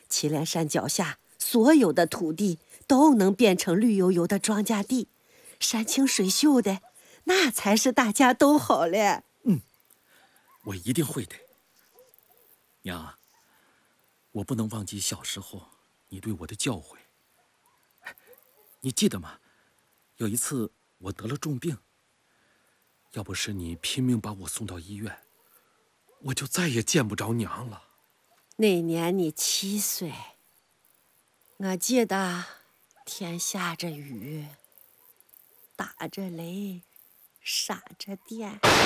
祁连山脚下所有的土地都能变成绿油油的庄稼地，山清水秀的，那才是大家都好嘞。 我一定会的。娘，我不能忘记小时候你对我的教诲。你记得吗？有一次我得了重病，要不是你拼命把我送到医院，我就再也见不着娘了。 那年你7岁，我记得天下着雨，打着雷，闪着电。